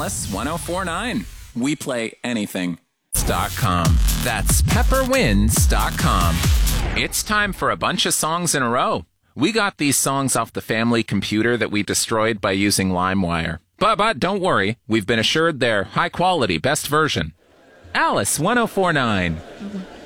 Alice 1049. We play anything.com. That's pepperwinds.com. It's time for a bunch of songs in a row. We got these songs off the family computer that we destroyed by using LimeWire. But don't worry, we've been assured they're high quality, best version. Alice 1049.